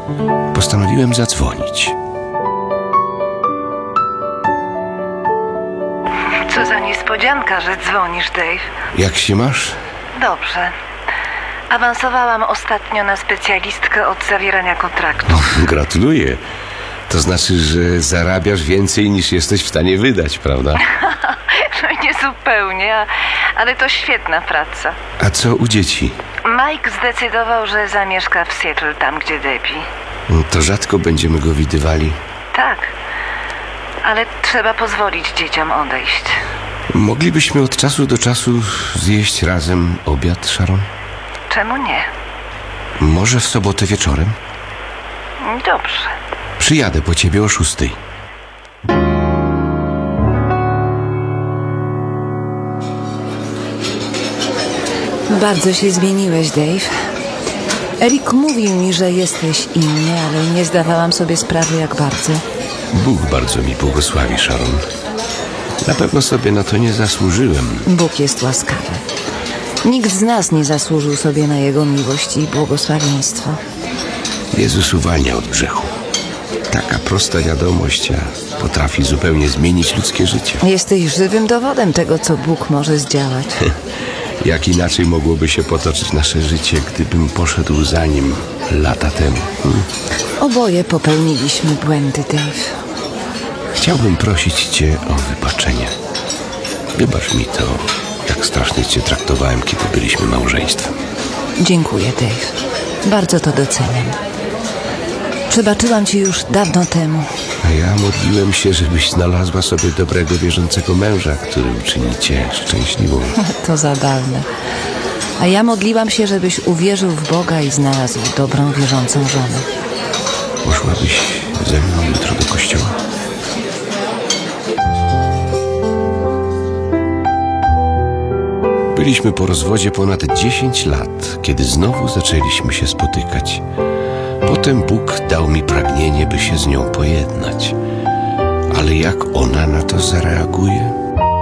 postanowiłem zadzwonić. Co za niespodzianka, że dzwonisz, Dave. Jak się masz? Dobrze. Awansowałam ostatnio na specjalistkę od zawierania kontraktu. Gratuluję. To znaczy, że zarabiasz więcej niż jesteś w stanie wydać, prawda? No nie zupełnie, ale to świetna praca. A co u dzieci? Mike zdecydował, że zamieszka w Seattle, tam gdzie Debbie. To rzadko będziemy go widywali. Tak, ale trzeba pozwolić dzieciom odejść. Moglibyśmy od czasu do czasu zjeść razem obiad, Sharon? Czemu nie? Może w sobotę wieczorem? Dobrze. Przyjadę po ciebie o 6. Bardzo się zmieniłeś, Dave. Eric mówił mi, że jesteś inny, ale nie zdawałam sobie sprawy, jak bardzo. Bóg bardzo mi błogosławi, Sharon. Na pewno sobie na to nie zasłużyłem. Bóg jest łaskawy. Nikt z nas nie zasłużył sobie na Jego miłość i błogosławieństwo. Jezus uwalnia od grzechu. Taka prosta wiadomość, a potrafi zupełnie zmienić ludzkie życie. Jesteś żywym dowodem tego, co Bóg może zdziałać. Jak inaczej mogłoby się potoczyć nasze życie, gdybym poszedł za Nim lata temu? Oboje popełniliśmy błędy, Dave. Chciałbym prosić Cię o wybaczenie. Wybacz mi to, jak strasznie Cię traktowałem, kiedy byliśmy małżeństwem. Dziękuję, Dave. Bardzo to doceniam. Przebaczyłam Ci już dawno temu. A ja modliłem się, żebyś znalazła sobie dobrego, wierzącego męża, który uczyni Cię szczęśliwą. To zabawne. A ja modliłam się, żebyś uwierzył w Boga i znalazł dobrą, wierzącą żonę. Poszłabyś ze mną jutro do kościoła? Byliśmy po rozwodzie ponad 10 lat, kiedy znowu zaczęliśmy się spotykać. Potem Bóg dał mi pragnienie, by się z nią pojednać. Ale jak ona na to zareaguje?